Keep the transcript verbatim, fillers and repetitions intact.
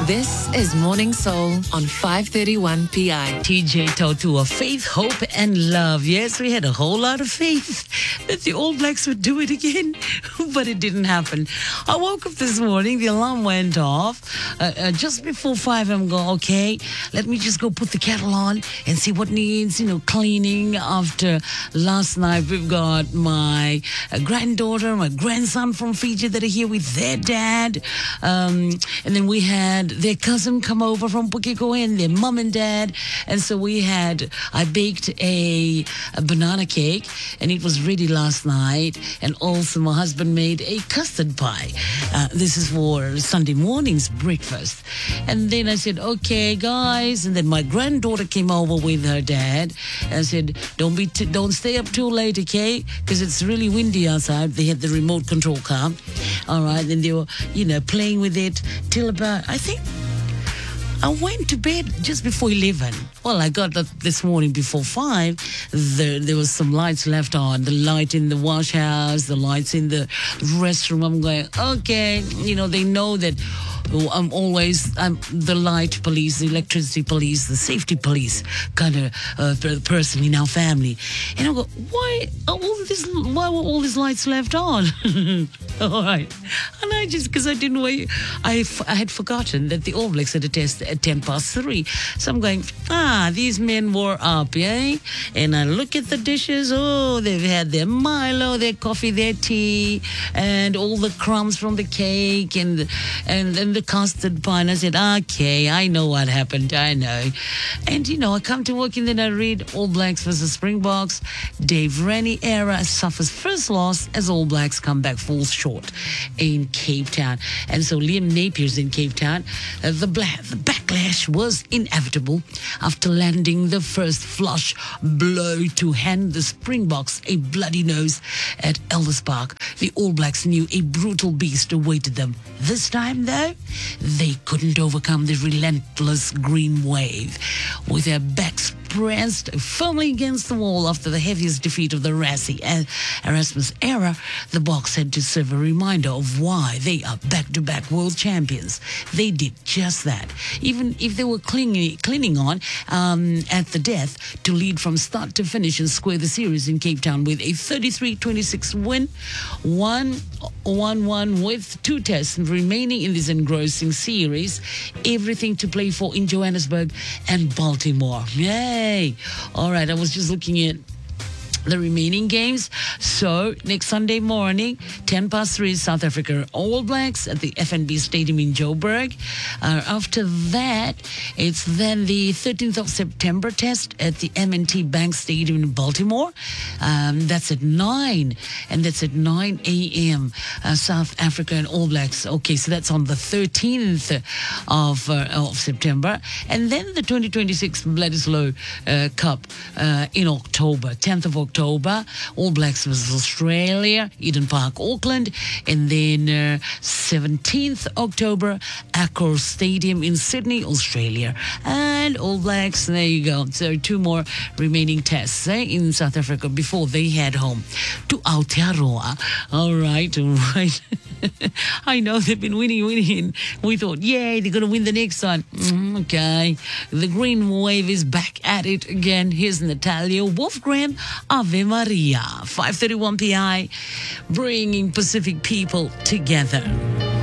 This is Morning Soul on five thirty-one P I. T J Tautua, faith, hope, and love. Yes, we had a whole lot of faith that the All Blacks would do it again, but it didn't happen. I woke up this morning, the alarm went off. Uh, uh, just before five, I'm going, okay, let me just go put the kettle on and see what needs, you know, cleaning. After last night, we've got my uh, granddaughter, my grandson from Fiji that are here with their dad. Um, and then we had their cousin come over from Pukeko and their mom and dad. And so we had, I baked a, a banana cake and it was ready last night. And also my husband made a custard pie. Uh, this is for Sunday morning's breakfast. And then I said, okay, guys. And then my granddaughter came over with her dad and said, don't be, t- don't stay up too late, okay? Because it's really windy outside. They had the remote control car. All right. And they were, you know, playing with it till about, I think, I went to bed just before eleven. Well, I got up this morning before five. The, there was some lights left on. The light in the wash house, the lights in the restroom. I'm going, okay. You know, they know that I'm always I'm the light police, the electricity police, the safety police kind of uh, person in our family. And I go, why are all this? Why were all these lights left on? All right, and I just because I didn't wait, I, I had forgotten that the All Blacks had a test at ten past three. So I'm going, ah, these men were up, yeah. And I look at the dishes. Oh, they've had their Milo, their coffee, their tea, and all the crumbs from the cake and and and the custard pie. And I said, okay, I know what happened. I know. And, you know, I come to work and then I read All Blacks versus Springboks. Dave Rennie era suffers first loss as All Blacks comeback falls short in Cape Town. And so Liam Napier's in Cape Town. Uh, the, bla- the backlash was inevitable after landing the first flush blow to hand the Springboks a bloody nose at Ellis Park. The All Blacks knew a brutal beast awaited them. This time, though, they couldn't overcome the relentless green wave. With their backs pressed firmly against the wall after the heaviest defeat of the Rassie Erasmus era, the Boks had to serve a reminder of why they are back-to-back world champions. They did just that. Even if they were clinging, clinging on um, at the death to lead from start to finish and square the series in Cape Town with a thirty-three twenty-six win, one one one with two tests remaining in this engrossing series. Everything to play for in Johannesburg and Baltimore. Yay! All right, I was just looking at the remaining games. So next Sunday morning, ten past three, South Africa All Blacks at the F N B Stadium in Joburg. Uh, after that, it's then the thirteenth of September test at the M and T Bank Stadium in Baltimore. Um, that's at nine, and that's at nine a.m. Uh, South Africa and All Blacks. Okay, so that's on the thirteenth of, uh, of September. And then the twenty twenty-six Bledisloe uh, Cup uh, in October, tenth of October. October, All Blacks versus Australia, Eden Park, Auckland, and then uh, seventeenth October, Accor Stadium in Sydney, Australia, and All Blacks. There you go. So two more remaining tests eh, in South Africa before they head home to Aotearoa. All right, all right. I know they've been winning, winning. We thought, yay, they're going to win the next one. Mm, okay. The green wave is back at it again. Here's Natalia Wolfgram, Ave Maria. five thirty-one P I, bringing Pacific people together.